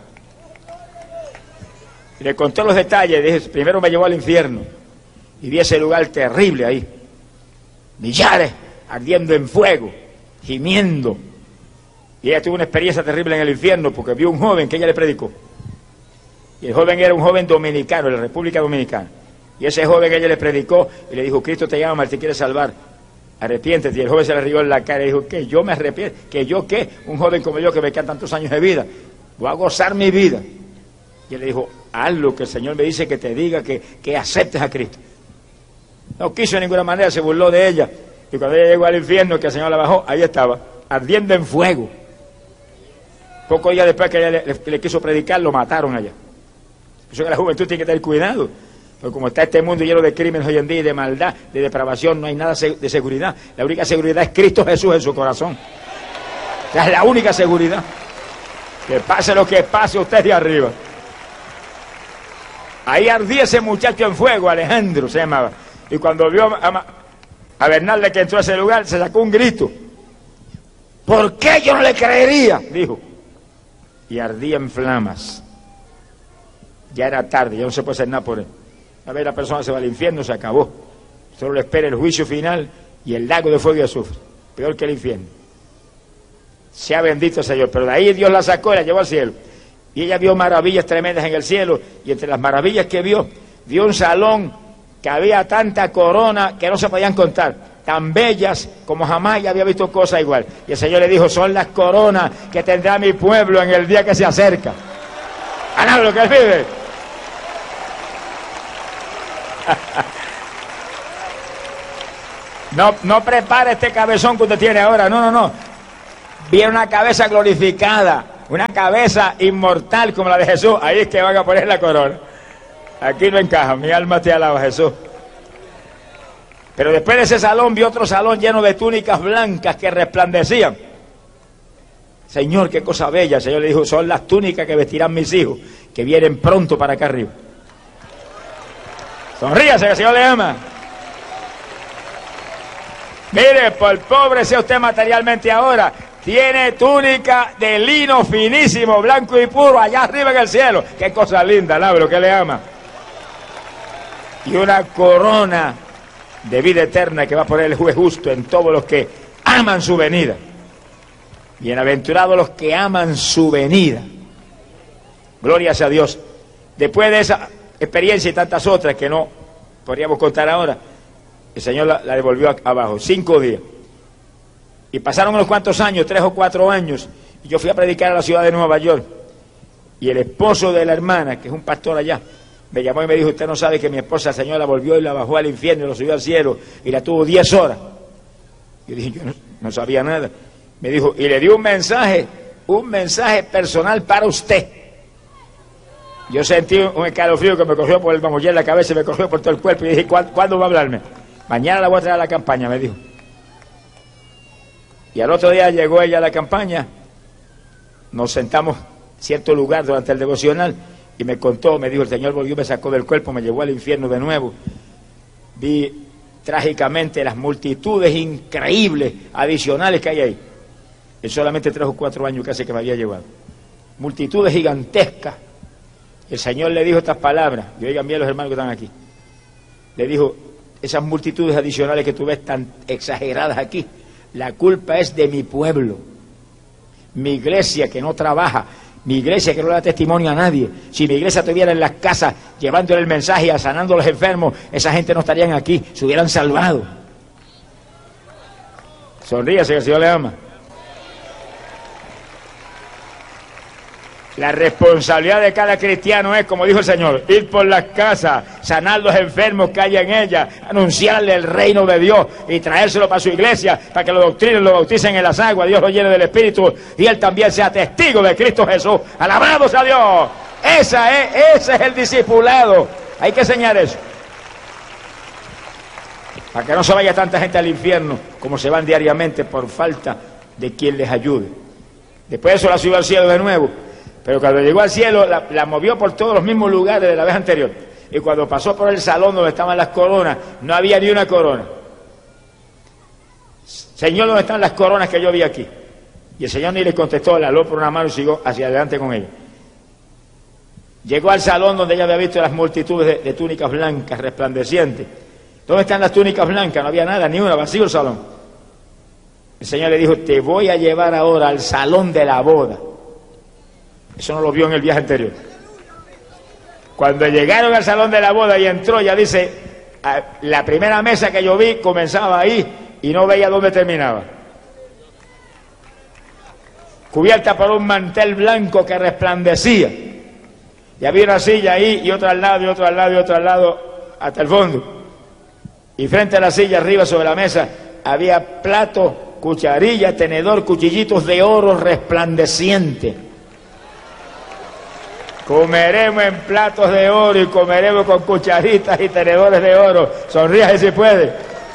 Y le contó los detalles. Dije, primero me llevó al infierno. Y vi ese lugar terrible ahí. Millares ardiendo en fuego, gimiendo. Y ella tuvo una experiencia terrible en el infierno porque vio un joven que ella le predicó. Y el joven era un joven dominicano, de la República Dominicana. Y ese joven ella le predicó y le dijo, Cristo te llama, te quiere salvar. Arrepiéntete. Y el joven se le rió en la cara y dijo, ¿qué? ¿Yo me arrepiento? ¿Que yo qué? Un joven como yo que me quedan tantos años de vida. Voy a gozar mi vida. Y él le dijo, haz lo que el Señor me dice que te diga, que aceptes a Cristo. No quiso de ninguna manera, se burló de ella. Y cuando ella llegó al infierno, que el Señor la bajó, ahí estaba, ardiendo en fuego. Pocos días después que ella le quiso predicar, lo mataron allá. Por eso que la juventud tiene que tener cuidado. Porque como está este mundo lleno de crímenes hoy en día, y de maldad, de depravación, no hay nada de seguridad. La única seguridad es Cristo Jesús en su corazón. Esa es la única seguridad. Que pase lo que pase, usted de arriba. Ahí ardía ese muchacho en fuego, Alejandro se llamaba. Y cuando vio a Bernarda que entró a ese lugar, se sacó un grito. ¿Por qué yo no le creería? Dijo. Y ardía en flamas. Ya era tarde, ya no se puede hacer nada por él. A ver, la persona se va al infierno, se acabó. Solo le espera el juicio final y el lago de fuego y azufre. Peor que el infierno. Sea bendito el Señor. Pero de ahí Dios la sacó y la llevó al cielo. Y ella vio maravillas tremendas en el cielo. Y entre las maravillas que vio un salón que había tanta corona que no se podían contar. Tan bellas como jamás ya había visto cosa igual. Y el Señor le dijo, son las coronas que tendrá mi pueblo en el día que se acerca. Alaba lo que él vive. No prepare este cabezón que usted tiene ahora, no. Viene una cabeza glorificada, una cabeza inmortal como la de Jesús. Ahí es que van a poner la corona. Aquí no encaja, mi alma te alaba, Jesús. Pero después de ese salón vi otro salón lleno de túnicas blancas que resplandecían. Señor, qué cosa bella. El Señor le dijo, son las túnicas que vestirán mis hijos, que vienen pronto para acá arriba. Sonríase, que el Señor le ama. Mire, por pobre sea usted materialmente ahora, tiene túnica de lino finísimo, blanco y puro, allá arriba en el cielo. Qué cosa linda, alábelo, que le ama. Y una corona de vida eterna que va a poner el juez justo en todos los que aman su venida. Bienaventurados los que aman su venida. Gloria sea a Dios. Después de esa experiencia y tantas otras que no podríamos contar ahora, el Señor la devolvió abajo, 5 días. Y pasaron unos cuantos años, 3 o 4 años, y yo fui a predicar a la ciudad de Nueva York. Y el esposo de la hermana, que es un pastor allá, me llamó y me dijo, usted no sabe que mi esposa, el Señor la volvió y la bajó al infierno y la subió al cielo, y la tuvo 10 horas. Yo dije, yo no sabía nada. Me dijo, y le dio un mensaje personal para usted. Yo sentí un escalofrío que me cogió por el mamollé en la cabeza y me cogió por todo el cuerpo, y dije, ¿cuándo va a hablarme? Mañana la voy a traer a la campaña, me dijo. Y al otro día llegó ella a la campaña, nos sentamos en cierto lugar durante el devocional, y me contó, me dijo, el Señor volvió, me sacó del cuerpo, me llevó al infierno de nuevo. Vi trágicamente las multitudes increíbles, adicionales que hay ahí. En solamente 3 o 4 años casi que me había llevado. Multitudes gigantescas. El Señor le dijo estas palabras, y oigan bien los hermanos que están aquí. Le dijo, esas multitudes adicionales que tú ves tan exageradas aquí, la culpa es de mi pueblo. Mi iglesia que no trabaja, mi iglesia que no le da testimonio a nadie. Si mi iglesia estuviera en las casas llevándole el mensaje y sanando a los enfermos, esa gente no estarían aquí, se hubieran salvado. Sonríase, que el Señor le ama. La responsabilidad de cada cristiano es, como dijo el Señor, ir por las casas, sanar los enfermos que hay en ellas, anunciarle el reino de Dios y traérselo para su iglesia, para que lo doctrinen, lo bauticen en las aguas, Dios lo llene del Espíritu y Él también sea testigo de Cristo Jesús. ¡Alabado sea Dios! Ese es el discipulado. Hay que enseñar eso. Para que no se vaya tanta gente al infierno como se van diariamente por falta de quien les ayude. Después de eso la subió al cielo de nuevo. Pero cuando llegó al cielo, la movió por todos los mismos lugares de la vez anterior. Y cuando pasó por el salón donde estaban las coronas, no había ni una corona. Señor, ¿dónde están las coronas que yo vi aquí? Y el Señor ni le contestó, le aló por una mano y siguió hacia adelante con ella. Llegó al salón donde ella había visto las multitudes de túnicas blancas, resplandecientes. ¿Dónde están las túnicas blancas? No había nada, ni una, vacío el salón. El Señor le dijo, te voy a llevar ahora al salón de la boda. Eso no lo vio en el viaje anterior. Cuando llegaron al salón de la boda y entró, ya dice, la primera mesa que yo vi comenzaba ahí y no veía dónde terminaba. Cubierta por un mantel blanco que resplandecía. Y había una silla ahí y otra al lado y otra al lado y otra al lado hasta el fondo. Y frente a la silla, arriba sobre la mesa, había plato, cucharilla, tenedor, cuchillitos de oro resplandeciente. Comeremos en platos de oro y comeremos con cucharitas y tenedores de oro. Sonríase si puede.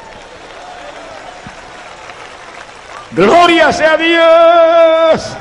¡Gloria sea Dios!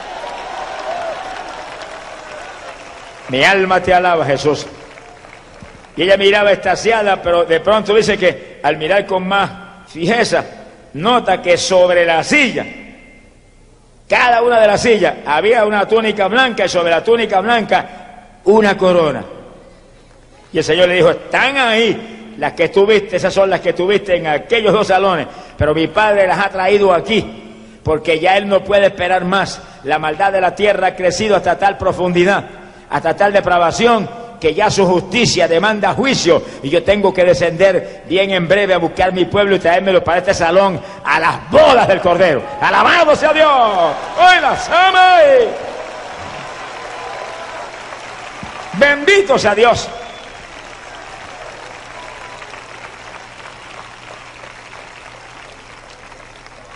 Mi alma te alaba, Jesús. Y ella miraba extasiada, pero de pronto dice que al mirar con más fijeza, nota que sobre la silla, cada una de las sillas, había una túnica blanca y sobre la túnica blanca una corona. Y el Señor le dijo, están ahí las que tuviste, esas son las que tuviste en aquellos 2 salones, pero mi Padre las ha traído aquí, porque ya Él no puede esperar más. La maldad de la tierra ha crecido hasta tal profundidad, hasta tal depravación, que ya su justicia demanda juicio, y yo tengo que descender bien en breve a buscar mi pueblo y traérmelo para este salón a las bodas del Cordero. ¡Alabado sea Dios! ¡Hoy las ama! ¡Bendito sea Dios!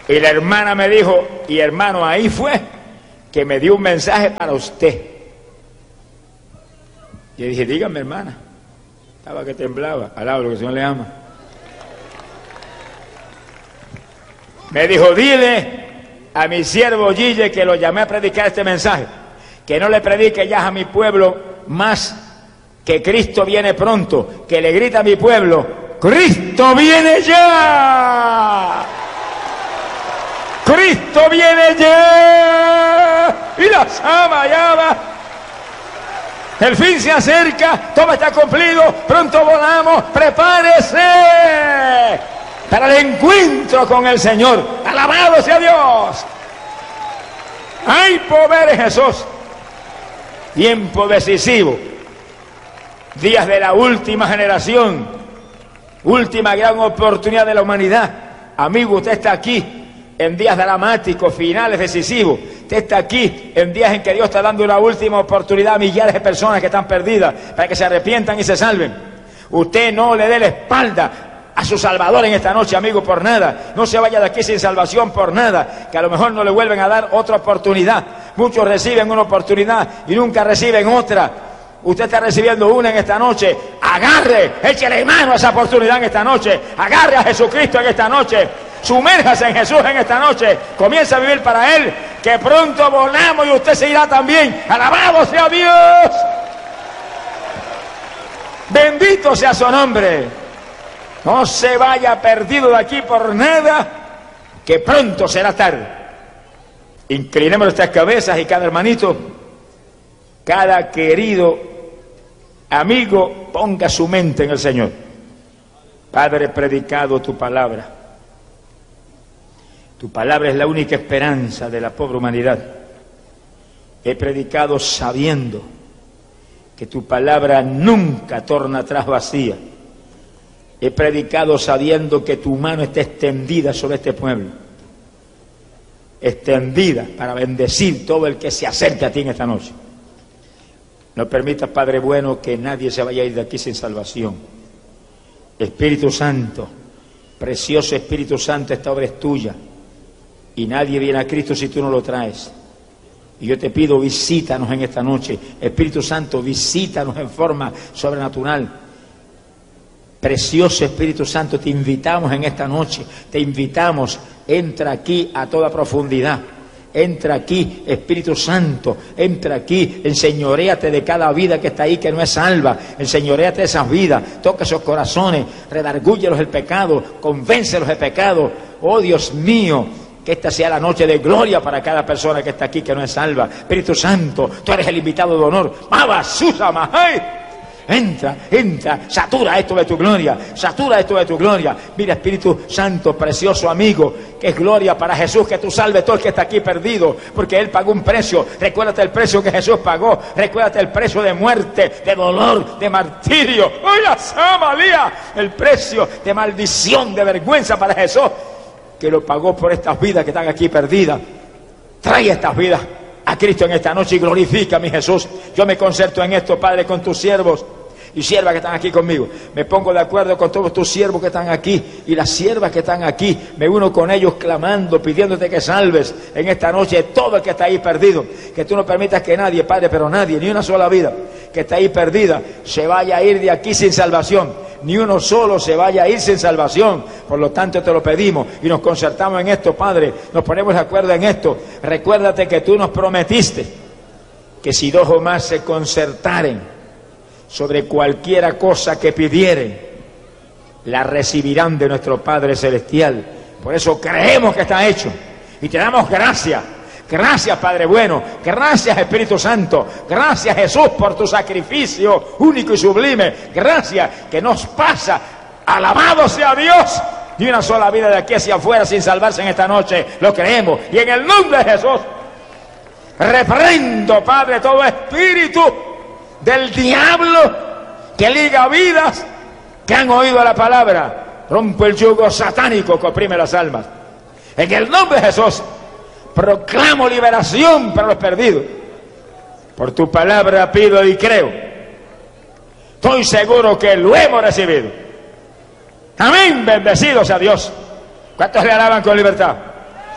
Y la hermana me dijo, y hermano, ahí fue que me dio un mensaje para usted. Y dije, dígame, hermana. Estaba que temblaba, al lado de lo que el Señor le ama. Me dijo, dile a mi siervo Gille que lo llamé a predicar este mensaje, que no le predique ya a mi pueblo más que Cristo viene pronto, que le grita a mi pueblo, ¡Cristo viene ya! ¡Cristo viene ya! Y la sama ya va. El fin se acerca, todo está cumplido, pronto volamos, prepárese para el encuentro con el Señor. ¡Alabado sea Dios! ¡Hay poder en Jesús! Tiempo decisivo. Días de la última generación. Última gran oportunidad de la humanidad. Amigo, usted está aquí en días dramáticos, finales, decisivos. Usted está aquí en días en que Dios está dando una última oportunidad a millares de personas que están perdidas para que se arrepientan y se salven. Usted no le dé la espalda a su Salvador en esta noche, amigo, por nada. No se vaya de aquí sin salvación por nada, que a lo mejor no le vuelven a dar otra oportunidad. Muchos reciben una oportunidad y nunca reciben otra. Usted está recibiendo una en esta noche. Agarre, échele mano a esa oportunidad en esta noche. Agarre a Jesucristo en esta noche. Sumérjase en Jesús en esta noche. Comienza a vivir para Él, que pronto volamos y usted se irá también. Alabado sea Dios. Bendito sea su nombre. No se vaya perdido de aquí por nada, que pronto será tarde. Inclinemos nuestras cabezas y cada hermanito, cada querido amigo, ponga su mente en el Señor. Padre, he predicado tu palabra. Tu palabra es la única esperanza de la pobre humanidad. He predicado sabiendo que tu palabra nunca torna atrás vacía. He predicado sabiendo que tu mano está extendida sobre este pueblo. Extendida para bendecir todo el que se acerque a ti en esta noche. No permitas, Padre bueno, que nadie se vaya a ir de aquí sin salvación. Espíritu Santo, precioso Espíritu Santo, esta obra es tuya. Y nadie viene a Cristo si tú no lo traes. Y yo te pido, visítanos en esta noche. Espíritu Santo, visítanos en forma sobrenatural. Precioso Espíritu Santo, te invitamos en esta noche. Te invitamos, entra aquí a toda profundidad. Entra aquí, Espíritu Santo, entra aquí, enseñoréate de cada vida que está ahí que no es salva, enseñoréate de esas vidas, toca esos corazones, redargúyelos el pecado, convéncelos del pecado. Oh Dios mío, que esta sea la noche de gloria para cada persona que está aquí que no es salva. Espíritu Santo, tú eres el invitado de honor. ¡Maba, Susama! ¡Ay! Entra, entra, satura esto de tu gloria, satura esto de tu gloria. Mira, Espíritu Santo, precioso amigo, que es gloria para Jesús, que tú salves todo el que está aquí perdido, porque Él pagó un precio. Recuérdate el precio que Jesús pagó, recuérdate el precio de muerte, de dolor, de martirio. ¡Oye, Samalía! El precio de maldición, de vergüenza para Jesús, que lo pagó por estas vidas que están aquí perdidas. Trae estas vidas a Cristo en esta noche y glorifica a mi Jesús. Yo me concerto en esto, Padre, con tus siervos y siervas que están aquí conmigo. Me pongo de acuerdo con todos tus siervos que están aquí y las siervas que están aquí. Me uno con ellos clamando, pidiéndote que salves en esta noche todo el que está ahí perdido. Que tú no permitas que nadie, Padre, pero nadie, ni una sola vida que está ahí perdida, se vaya a ir de aquí sin salvación. Ni uno solo se vaya a ir sin salvación. Por lo tanto te lo pedimos y nos concertamos en esto, Padre. Nos ponemos de acuerdo en esto. Recuérdate que tú nos prometiste que si dos o más se concertaren sobre cualquiera cosa que pidieren, la recibirán de nuestro Padre Celestial. Por eso creemos que está hecho y te damos gracias. Gracias, Padre bueno, gracias, Espíritu Santo, gracias, Jesús, por tu sacrificio único y sublime. Gracias, que nos pasa, alabado sea Dios, ni una sola vida de aquí hacia afuera sin salvarse en esta noche. Lo creemos y en el nombre de Jesús reprendo, Padre, todo espíritu del diablo que liga vidas que han oído la palabra. Rompo el yugo satánico que oprime las almas. En el nombre de Jesús proclamo liberación para los perdidos. Por tu palabra pido y creo. Estoy seguro que lo hemos recibido. Amén, bendecido sea Dios. ¿Cuántos le alaban con libertad?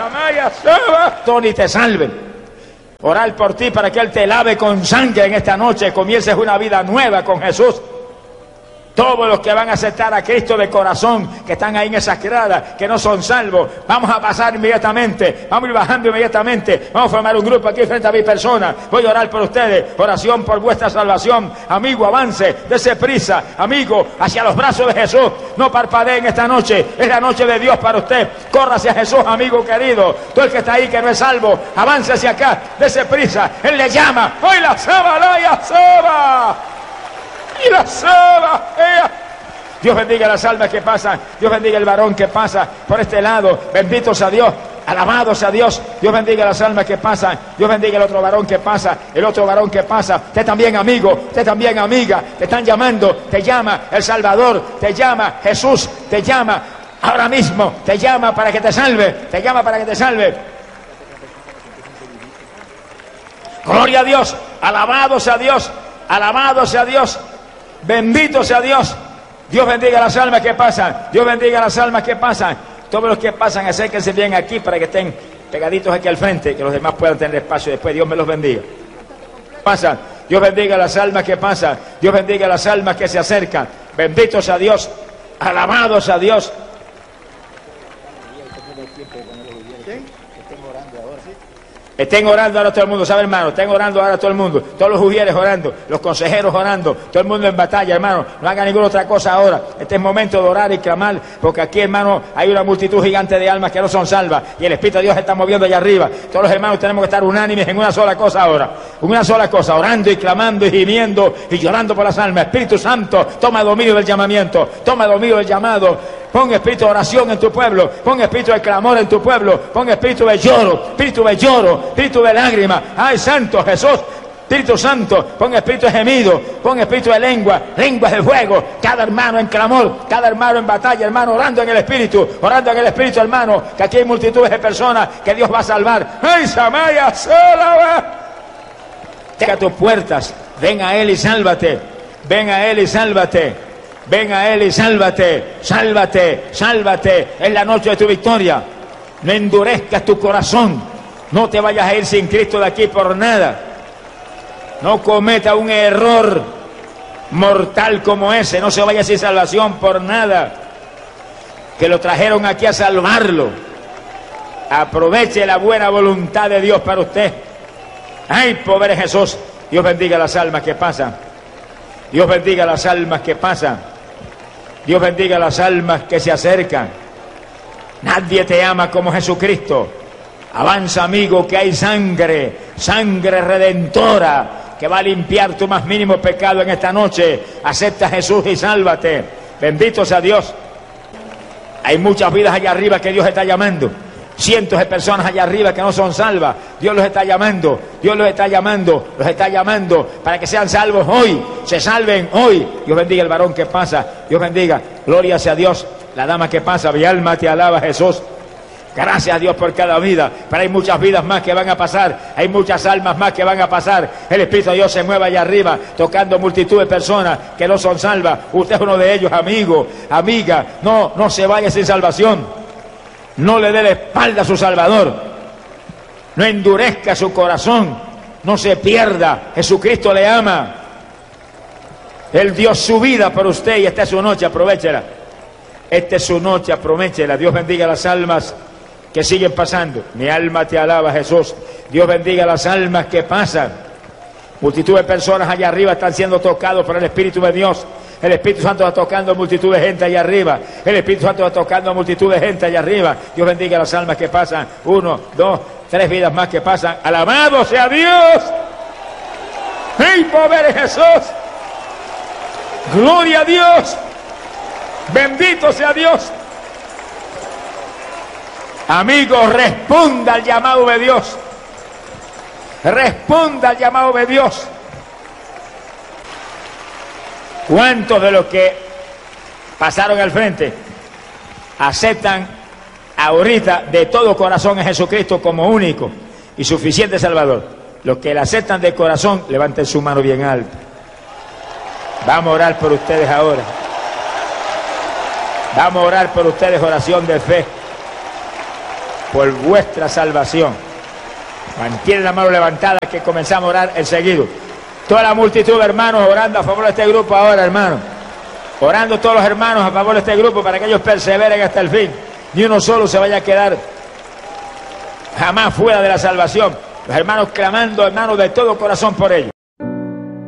Samaya Saba. Tony te salve. Orar por ti para que Él te lave con sangre en esta noche. Comiences una vida nueva con Jesús. Todos los que van a aceptar a Cristo de corazón, que están ahí en esas gradas, que no son salvos, vamos a pasar inmediatamente, vamos a ir bajando inmediatamente, vamos a formar un grupo aquí frente a mi persona, voy a orar por ustedes, oración por vuestra salvación. Amigo, avance, dése prisa, amigo, hacia los brazos de Jesús, no parpadeen esta noche, es la noche de Dios para usted, corra hacia Jesús, amigo querido, todo el que está ahí que no es salvo, avance hacia acá, dése prisa, Él le llama, hoy la Saba, la Saba. Y la Saba. Dios bendiga las almas que pasan. Dios bendiga el varón que pasa por este lado. Benditos a Dios. Alabados a Dios. Dios bendiga las almas que pasan. Dios bendiga el otro varón que pasa. El otro varón que pasa. Usted también, amigo. Usted también, amiga. Te están llamando. Te llama el Salvador. Te llama Jesús. Te llama ahora mismo. Te llama para que te salve. Te llama para que te salve. Gloria a Dios. Alabados a Dios. Alabados a Dios. Bendito sea Dios. Dios bendiga las almas que pasan. Dios bendiga las almas que pasan. Todos los que pasan, acérquense bien aquí para que estén pegaditos aquí al frente, que los demás puedan tener espacio después. Dios me los bendiga. Pasan. Dios bendiga las almas que pasan. Dios bendiga las almas que se acercan. Bendito sea Dios. Alabados a Dios. Estén orando ahora todo el mundo, ¿sabe, hermano? Estén orando ahora todo el mundo. Todos los ujieres orando, los consejeros orando, todo el mundo en batalla, hermano. No hagan ninguna otra cosa ahora. Este es momento de orar y clamar, porque aquí, hermano, hay una multitud gigante de almas que no son salvas. Y el Espíritu de Dios se está moviendo allá arriba. Todos los hermanos tenemos que estar unánimes en una sola cosa ahora. Una sola cosa, orando y clamando y gimiendo y llorando por las almas. Espíritu Santo, toma dominio del llamamiento, toma dominio del llamado. Pon espíritu de oración en tu pueblo, pon espíritu de clamor en tu pueblo, pon espíritu de lloro, espíritu de lágrima. ¡Ay, Santo Jesús! Espíritu Santo, pon espíritu de gemido, pon espíritu de lengua, lenguas de fuego, cada hermano en clamor, cada hermano en batalla, hermano, orando en el espíritu, hermano, que aquí hay multitudes de personas que Dios va a salvar. ¡Ay, Samaya, Sólava! Toca tus puertas, ven a Él y sálvate, ven a Él y sálvate. Ven a Él y sálvate, sálvate, sálvate. Es la noche de tu victoria. No endurezcas tu corazón. No te vayas a ir sin Cristo de aquí por nada. No cometa un error mortal como ese. No se vaya sin salvación por nada. Que lo trajeron aquí a salvarlo. Aproveche la buena voluntad de Dios para usted. ¡Ay, pobre Jesús! Dios bendiga las almas que pasan. Dios bendiga las almas que pasan. Dios bendiga las almas que se acercan. Nadie te ama como Jesucristo. Avanza, amigo, que hay sangre, sangre redentora, que va a limpiar tu más mínimo pecado en esta noche. Acepta a Jesús y sálvate. Bendito sea Dios. Hay muchas vidas allá arriba que Dios está llamando. Cientos de personas allá arriba que no son salvas. Dios los está llamando, Dios los está llamando para que sean salvos hoy, se salven hoy. Dios bendiga el varón que pasa, Dios bendiga, gloria sea Dios, la dama que pasa, mi alma te alaba, Jesús. Gracias a Dios por cada vida, pero hay muchas vidas más que van a pasar, hay muchas almas más que van a pasar. El Espíritu de Dios se mueve allá arriba, tocando multitud de personas que no son salvas. Usted es uno de ellos, amigo, amiga, no se vaya sin salvación. No le dé la espalda a su Salvador. No endurezca su corazón. No se pierda. Jesucristo le ama. Él dio su vida por usted y esta es su noche, aprovéchela. Esta es su noche, aprovéchela. Dios bendiga las almas que siguen pasando. Mi alma te alaba, Jesús. Dios bendiga las almas que pasan. Multitud de personas allá arriba están siendo tocados por el Espíritu de Dios. El Espíritu Santo va tocando a multitud de gente allá arriba. El Espíritu Santo va tocando a multitud de gente allá arriba. Dios bendiga las almas que pasan. 1, 2, 3 vidas más que pasan. ¡Alabado sea Dios! ¡Hey, pobre Jesús! ¡Gloria a Dios! ¡Bendito sea Dios! Amigos, responda al llamado de Dios. Responda al llamado de Dios. ¿Cuántos de los que pasaron al frente aceptan ahorita de todo corazón a Jesucristo como único y suficiente Salvador? Los que le aceptan de corazón, levanten su mano bien alta. Vamos a orar por ustedes ahora. Vamos a orar por ustedes, oración de fe. por vuestra salvación. Mantienen la mano levantada, que comenzamos a orar enseguida. Toda la multitud, hermanos, orando a favor de este grupo ahora, hermanos. Orando todos los hermanos a favor de este grupo para que ellos perseveren hasta el fin. Ni uno solo se vaya a quedar jamás fuera de la salvación. Los hermanos clamando, hermanos, de todo corazón por ellos.